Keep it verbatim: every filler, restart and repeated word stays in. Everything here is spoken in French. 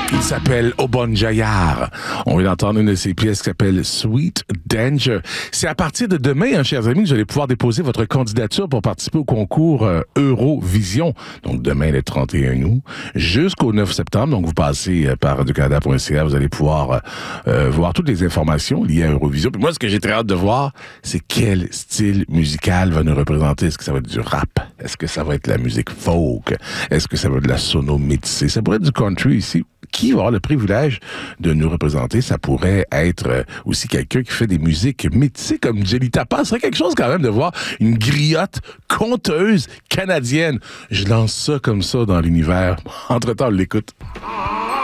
Il s'appelle Obon Jayar. On vient d'entendre une de ses pièces qui s'appelle Sweet Danger. C'est à partir de demain, hein, chers amis, que vous allez pouvoir déposer votre candidature pour participer au concours euh, Eurovision. Donc demain, le trente et un août, jusqu'au neuf septembre. Donc vous passez euh, par radio canada point c a, vous allez pouvoir euh, voir toutes les informations liées à Eurovision. Puis moi, ce que j'ai très hâte de voir, c'est quel style musical va nous représenter. Est-ce que ça va être du rap? Est-ce que ça va être la musique folk? Est-ce que ça va être de la sono métissée? Ça pourrait être du country ici. Qui va avoir le privilège de nous représenter? Ça pourrait être aussi quelqu'un qui fait des musiques métissées comme Jelly Tapa. Ce serait quelque chose quand même de voir une griotte conteuse canadienne. Je lance ça comme ça dans l'univers. Entre-temps, on l'écoute.